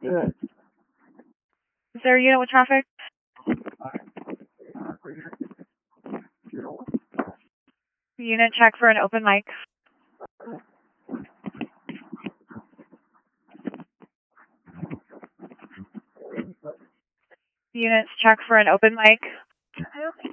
Is there a unit with traffic? Unit check for an open mic. Units check for an open mic.